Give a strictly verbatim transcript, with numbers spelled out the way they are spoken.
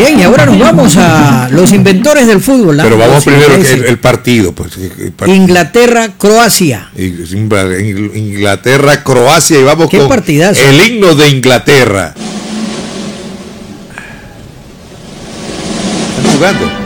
Bien, y ahora nos vamos a los inventores del fútbol. Pero vamos primero el, el partido. Pues, el partido. Inglaterra-Croacia. Inglaterra-Croacia y vamos ¿Qué con partidazo? El himno de Inglaterra. ¿Están jugando?